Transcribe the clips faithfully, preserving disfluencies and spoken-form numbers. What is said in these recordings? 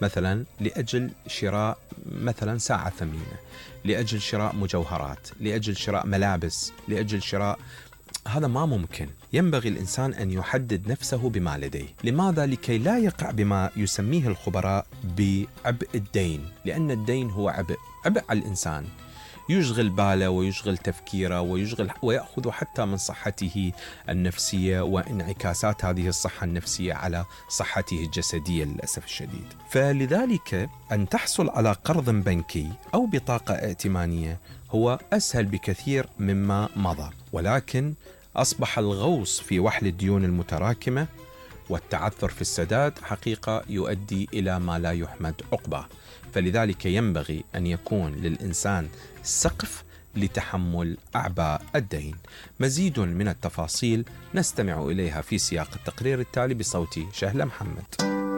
مثلا لأجل شراء مثلا ساعة ثمينة، لأجل شراء مجوهرات، لأجل شراء ملابس، لأجل شراء، هذا ما ممكن. ينبغي الإنسان أن يحدد نفسه بما لديه. لماذا؟ لكي لا يقع بما يسميه الخبراء بعبء الدين، لأن الدين هو عبء عبء على الإنسان، يشغل باله ويشغل تفكيره ويشغل ويأخذ حتى من صحته النفسية وانعكاسات هذه الصحة النفسية على صحته الجسدية للأسف الشديد. فلذلك أن تحصل على قرض بنكي أو بطاقة ائتمانية هو أسهل بكثير مما مضى، ولكن أصبح الغوص في وحل الديون المتراكمة والتعثر في السداد حقيقة يؤدي إلى ما لا يحمد عقباه. فلذلك ينبغي أن يكون للإنسان سقف لتحمل أعباء الدين. مزيد من التفاصيل نستمع إليها في سياق التقرير التالي بصوت شهلة محمد.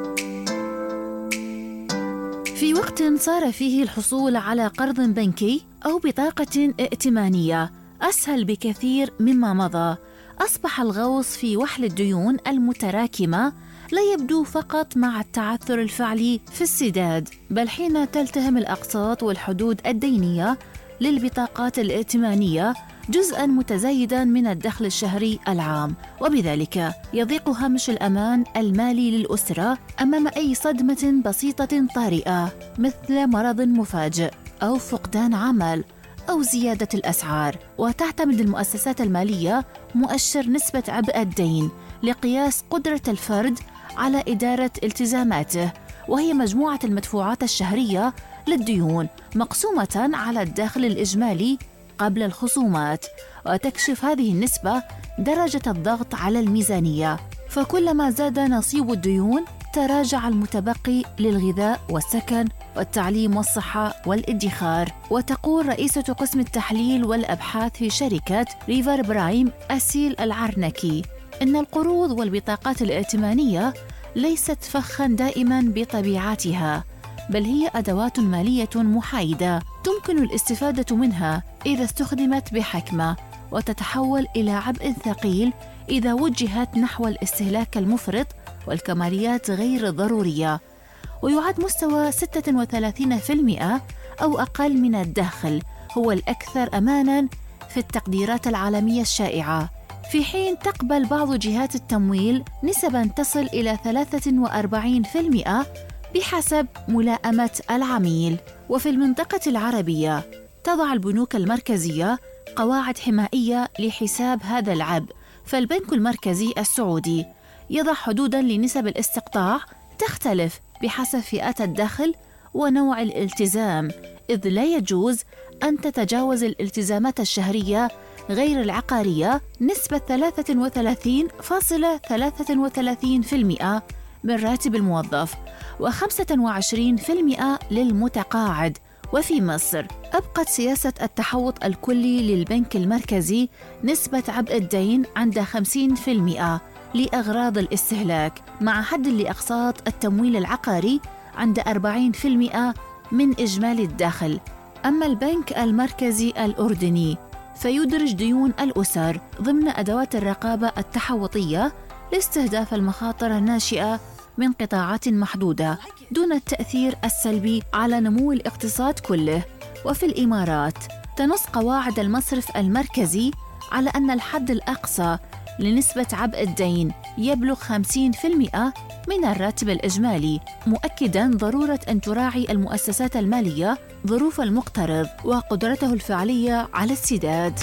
في وقت صار فيه الحصول على قرض بنكي أو بطاقة ائتمانية أسهل بكثير مما مضى، أصبح الغوص في وحل الديون المتراكمة لا يبدو فقط مع التعثر الفعلي في السداد، بل حين تلتهم الأقساط والحدود الدينية للبطاقات الائتمانية جزءاً متزايداً من الدخل الشهري العام، وبذلك يضيق هامش الأمان المالي للأسرة أمام أي صدمة بسيطة طارئة مثل مرض مفاجئ أو فقدان عمل أو زيادة الأسعار. وتعتمد المؤسسات المالية مؤشر نسبة عبء الدين لقياس قدرة الفرد على إدارة التزاماته، وهي مجموعة المدفوعات الشهرية للديون مقسومة على الدخل الإجمالي قبل الخصومات. وتكشف هذه النسبة درجة الضغط على الميزانية، فكلما زاد نصيب الديون تراجع المتبقي للغذاء والسكن والتعليم والصحة والادخار. وتقول رئيسة قسم التحليل والأبحاث في شركة ريفر برايم أسيل العرنكي إن القروض والبطاقات الائتمانية ليست فخاً دائماً بطبيعتها، بل هي أدوات مالية محايدة تمكن الاستفادة منها إذا استخدمت بحكمة، وتتحول إلى عبء ثقيل إذا وجهت نحو الاستهلاك المفرط والكماليات غير الضرورية. ويعد مستوى ستة وثلاثين بالمئة أو أقل من الدخل هو الأكثر أماناً في التقديرات العالمية الشائعة، في حين تقبل بعض جهات التمويل نسباً تصل إلى ثلاثة وأربعين بالمئة بحسب ملائمة العميل. وفي المنطقة العربية تضع البنوك المركزية قواعد حمائية لحساب هذا العبء، فالبنك المركزي السعودي يضع حدوداً لنسب الاستقطاع تختلف بحسب فئات الدخل ونوع الالتزام، إذ لا يجوز أن تتجاوز الالتزامات الشهرية غير العقارية نسبة ثلاثة وثلاثين فاصلة ثلاثة وثلاثين بالمئة من راتب الموظف وخمسة وعشرين بالمئة للمتقاعد. وفي مصر أبقت سياسة التحوط الكلي للبنك المركزي نسبة عبء الدين عند خمسين بالمئة لأغراض الاستهلاك، مع حد لأقساط التمويل العقاري عند أربعين بالمئة من إجمالي الدخل. أما البنك المركزي الأردني فيدرج ديون الأسر ضمن أدوات الرقابة التحوطية لاستهداف المخاطر الناشئة من قطاعات محدودة دون التأثير السلبي على نمو الاقتصاد كله. وفي الإمارات تنص قواعد المصرف المركزي على أن الحد الأقصى لنسبة عبء الدين يبلغ خمسين بالمئة من الراتب الإجمالي، مؤكداً ضرورة أن تراعي المؤسسات المالية ظروف المقترض وقدرته الفعلية على السداد.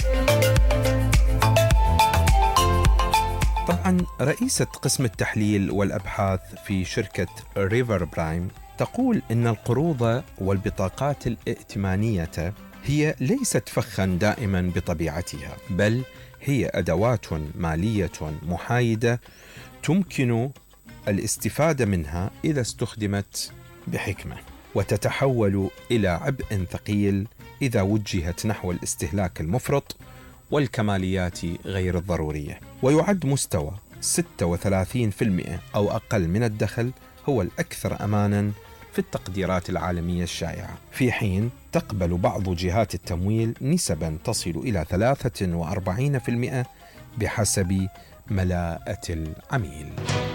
طبعاً رئيسة قسم التحليل والأبحاث في شركة ريفر برايم تقول إن القروض والبطاقات الائتمانية هي ليست فخاً دائماً بطبيعتها، بل هي أدوات مالية محايدة تمكن الاستفادة منها إذا استخدمت بحكمة، وتتحول إلى عبء ثقيل إذا وجهت نحو الاستهلاك المفرط والكماليات غير الضرورية. ويعد مستوى ستة وثلاثين بالمئة أو أقل من الدخل هو الأكثر أماناً في التقديرات العالمية الشائعة، في حين تقبل بعض جهات التمويل نسباً تصل إلى ثلاثة وأربعين بالمئة بحسب ملاءة العميل.